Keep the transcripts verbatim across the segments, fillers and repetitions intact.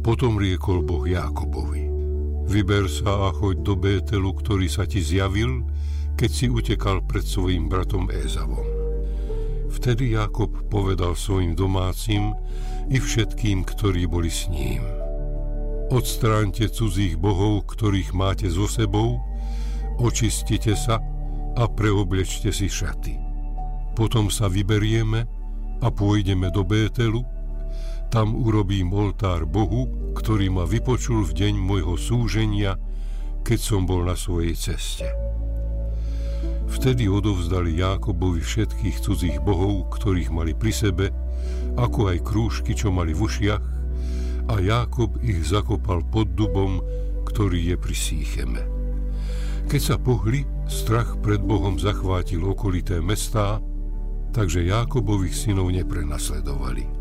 Potom riekol Boh Jákobovi: Vyber sa a choď do Bételu, ktorý sa ti zjavil, keď si utekal pred svojim bratom Ézavom. Vtedy Jákob povedal svojim domácim i všetkým, ktorí boli s ním: Odstráňte cudzích bohov, ktorých máte so sebou, očistite sa a preoblečte si šaty. Potom sa vyberieme a pôjdeme do Bételu. Tam urobím oltár Bohu, ktorý ma vypočul v deň môjho súženia, keď som bol na svojej ceste. Vtedy odovzdali Jákobovi všetkých cudzích bohov, ktorých mali pri sebe, ako aj krúžky, čo mali v ušiach, a Jákob ich zakopal pod dubom, ktorý je pri Sícheme. Keď sa pohli, strach pred Bohom zachvátil okolité mestá, takže Jákobových synov neprenasledovali.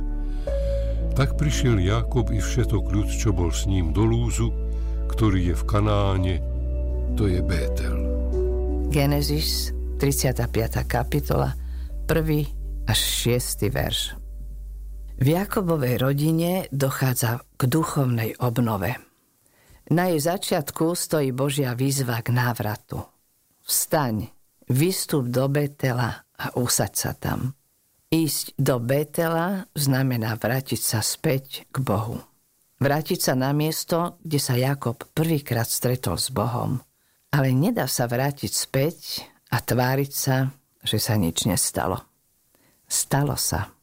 Tak prišiel Jákob i všetok ľud, čo bol s ním do Lúzu, ktorý je v Kanáne, to je Bétel. Genesis, tridsiata piata kapitola, prvý až šiesty verš. V Jákobovej rodine dochádza k duchovnej obnove. Na jej začiatku stojí Božia výzva k návratu. Vstaň, vystup do Bétela a usaď sa tam. Ísť do Bétela znamená vrátiť sa späť k Bohu. Vrátiť sa na miesto, kde sa Jákob prvýkrát stretol s Bohom. Ale nedá sa vrátiť späť a tváriť sa, že sa nič nestalo. Stalo sa.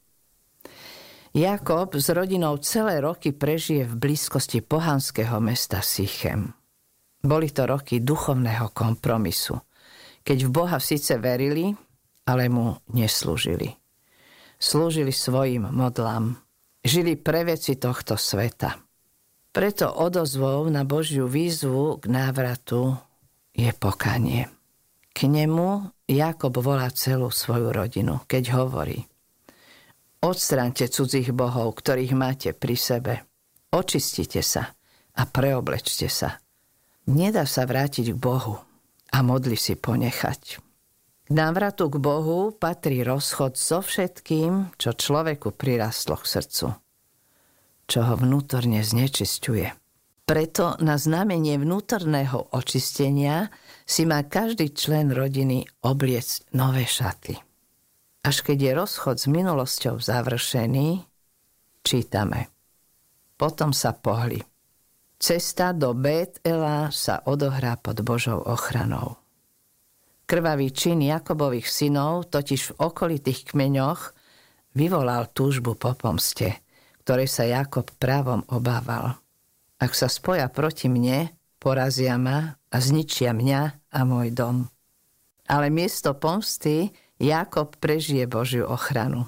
Jákob s rodinou celé roky prežije v blízkosti pohanského mesta Sichem. Boli to roky duchovného kompromisu, keď v Boha síce verili, ale mu neslúžili. Slúžili svojim modlám, žili pre veci tohto sveta. Preto odozvou na Božiu výzvu k návratu je pokánie. K nemu Jákob volá celú svoju rodinu, keď hovorí: Odstráňte cudzích bohov, ktorých máte pri sebe. Očistite sa a preoblečte sa. Nedá sa vrátiť k Bohu a modly si ponechať. K návratu k Bohu patrí rozchod so všetkým, čo človeku prirastlo k srdcu, čo ho vnútorne znečisťuje. Preto na znamenie vnútorného očistenia si má každý člen rodiny obliecť nové šaty. Až keď je rozchod s minulosťou završený, čítame: Potom sa pohli. Cesta do Bétela sa odohrá pod Božou ochranou. Krvavý čin Jakobových synov totiž v okolitých kmeňoch vyvolal túžbu po pomste, ktorej sa Jakob právom obával. Ak sa spoja proti mne, porazia ma a zničia mňa a môj dom. Ale miesto pomsty Jakob prežije Božiu ochranu.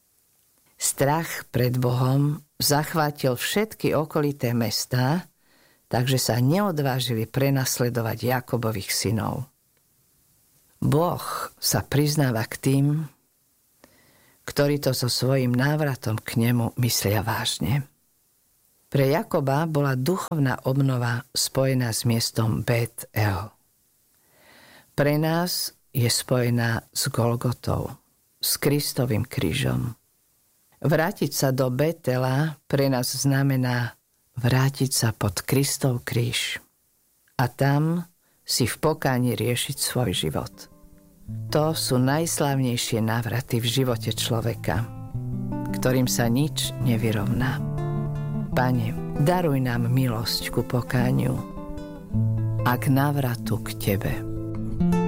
Strach pred Bohom zachvátil všetky okolité mestá, takže sa neodvážili prenasledovať Jakobových synov. Boh sa priznáva k tým, ktorí to so svojím návratom k nemu myslia vážne. Pre Jakoba bola duchovná obnova spojená s miestom Bétel. Pre nás je spojená s Golgotou, s Kristovým krížom. Vrátiť sa do Bétela pre nás znamená vrátiť sa pod Kristov kríž a tam si v pokáni riešiť svoj život. To sú najslávnejšie návraty v živote človeka, ktorým sa nič nevyrovná. Pane, daruj nám milosť ku pokániu a k návratu k Tebe.